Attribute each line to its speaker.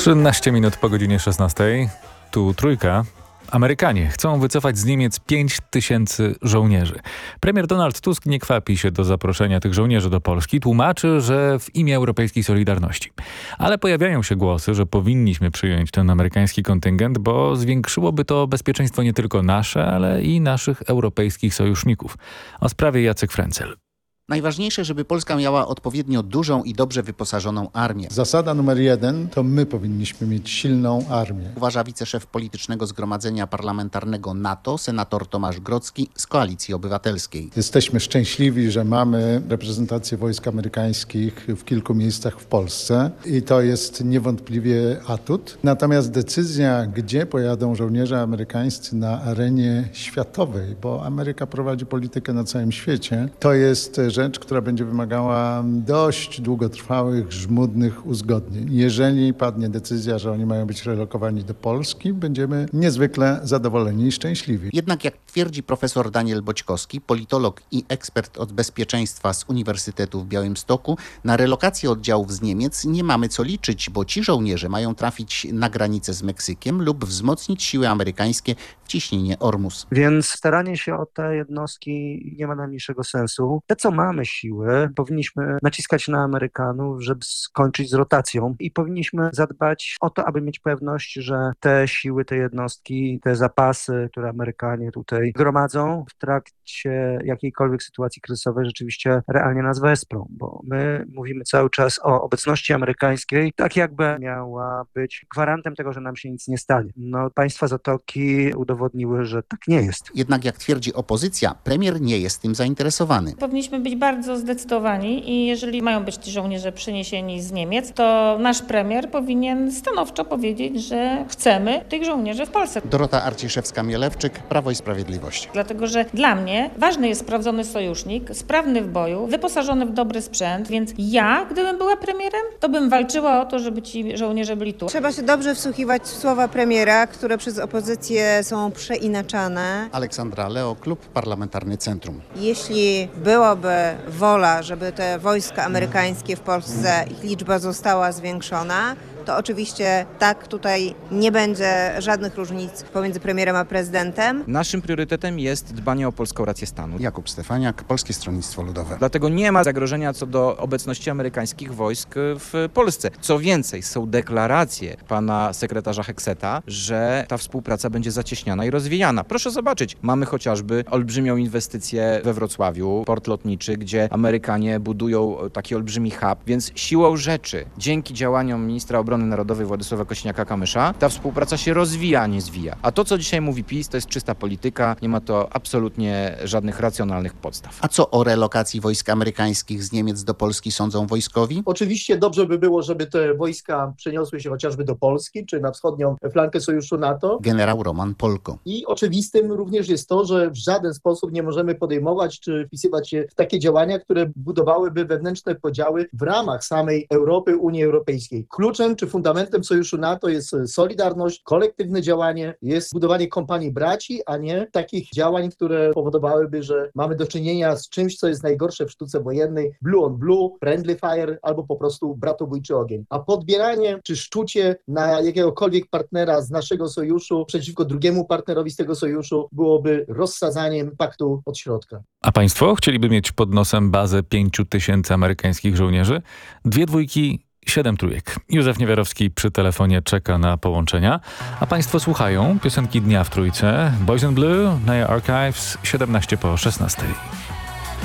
Speaker 1: 13 minut po godzinie 16. Tu Trójka. Amerykanie chcą wycofać z Niemiec 5 tysięcy żołnierzy. Premier Donald Tusk nie kwapi się do zaproszenia tych żołnierzy do Polski. Tłumaczy, że w imię europejskiej solidarności. Ale pojawiają się głosy, że powinniśmy przyjąć ten amerykański kontyngent, bo zwiększyłoby to bezpieczeństwo nie tylko nasze, ale i naszych europejskich sojuszników. O sprawie Jacek Frencel.
Speaker 2: Najważniejsze, żeby Polska miała odpowiednio dużą i dobrze wyposażoną armię.
Speaker 3: Zasada numer 1 to my powinniśmy mieć silną armię.
Speaker 2: Uważa wiceszef Politycznego Zgromadzenia Parlamentarnego NATO, senator Tomasz Grodzki z Koalicji Obywatelskiej.
Speaker 3: Jesteśmy szczęśliwi, że mamy reprezentację wojsk amerykańskich w kilku miejscach w Polsce i to jest niewątpliwie atut. Natomiast decyzja, gdzie pojadą żołnierze amerykańscy na arenie światowej, bo Ameryka prowadzi politykę na całym świecie, to jest rzecz, która będzie wymagała dość długotrwałych, żmudnych uzgodnień. Jeżeli padnie decyzja, że oni mają być relokowani do Polski, będziemy niezwykle zadowoleni i szczęśliwi.
Speaker 2: Jednak jak twierdzi profesor Daniel Boćkowski, politolog i ekspert od bezpieczeństwa z Uniwersytetu w Białymstoku, na relokację oddziałów z Niemiec nie mamy co liczyć, bo ci żołnierze mają trafić na granicę z Meksykiem lub wzmocnić siły amerykańskie w ciśnienie Ormus.
Speaker 4: Więc staranie się o te jednostki nie ma najmniejszego sensu. Te, co mamy siły, powinniśmy naciskać na Amerykanów, żeby skończyć z rotacją i powinniśmy zadbać o to, aby mieć pewność, że te siły, te jednostki, te zapasy, które Amerykanie tutaj gromadzą w trakcie jakiejkolwiek sytuacji kryzysowej rzeczywiście realnie nas wesprą, bo my mówimy cały czas o obecności amerykańskiej, tak jakby miała być gwarantem tego, że nam się nic nie stanie. No, państwa Zatoki udowodniły, że tak nie jest.
Speaker 2: Jednak jak twierdzi opozycja, premier nie jest tym zainteresowany.
Speaker 5: Powinniśmy być bardzo zdecydowani i jeżeli mają być ci żołnierze przeniesieni z Niemiec, to nasz premier powinien stanowczo powiedzieć, że chcemy tych żołnierzy w Polsce.
Speaker 2: Dorota Arciszewska-Mielewczyk, Prawo i Sprawiedliwość.
Speaker 5: Dlatego, że dla mnie ważny jest sprawdzony sojusznik, sprawny w boju, wyposażony w dobry sprzęt, więc ja, gdybym była premierem, to bym walczyła o to, żeby ci żołnierze byli tu.
Speaker 6: Trzeba się dobrze wsłuchiwać w słowa premiera, które przez opozycję są przeinaczane.
Speaker 2: Aleksandra Leo, Klub Parlamentarny Centrum.
Speaker 6: Jeśli byłoby wola, żeby te wojska amerykańskie w Polsce, ich liczba została zwiększona, to oczywiście tak, tutaj nie będzie żadnych różnic pomiędzy premierem a prezydentem.
Speaker 7: Naszym priorytetem jest dbanie o polską rację stanu.
Speaker 2: Jakub Stefaniak, Polskie Stronnictwo Ludowe.
Speaker 7: Dlatego nie ma zagrożenia co do obecności amerykańskich wojsk w Polsce. Co więcej, są deklaracje pana sekretarza Heckseta, że ta współpraca będzie zacieśniana i rozwijana. Proszę zobaczyć, mamy chociażby olbrzymią inwestycję we Wrocławiu, port lotniczy, gdzie Amerykanie budują taki olbrzymi hub, więc siłą rzeczy, dzięki działaniom ministra obrony narodowej Władysława Kosiniaka-Kamysza, ta współpraca się rozwija, a nie zwija. A to, co dzisiaj mówi PiS, to jest czysta polityka, nie ma to absolutnie żadnych racjonalnych podstaw.
Speaker 2: A co o relokacji wojsk amerykańskich z Niemiec do Polski sądzą wojskowi?
Speaker 8: Oczywiście dobrze by było, żeby te wojska przeniosły się chociażby do Polski, czy na wschodnią flankę Sojuszu NATO.
Speaker 2: Generał Roman Polko.
Speaker 8: I oczywistym również jest to, że w żaden sposób nie możemy podejmować, czy wpisywać się w takie działania, które budowałyby wewnętrzne podziały w ramach samej Europy, Unii Europejskiej. Kluczem czy fundamentem Sojuszu NATO jest solidarność, kolektywne działanie, jest budowanie kompanii braci, a nie takich działań, które powodowałyby, że mamy do czynienia z czymś, co jest najgorsze w sztuce wojennej, blue on blue, friendly fire albo po prostu bratobójczy ogień. A podbieranie czy szczucie na jakiegokolwiek partnera z naszego sojuszu przeciwko drugiemu partnerowi z tego sojuszu byłoby rozsadzaniem paktu od środka.
Speaker 1: A państwo chcieliby mieć pod nosem bazę 5 tysięcy amerykańskich żołnierzy? 2 dwójki, 7 trójek. Józef Niewiarowski przy telefonie czeka na połączenia, a państwo słuchają piosenki dnia w Trójce. Boys in Blue, Naya Archives, 17 po 16.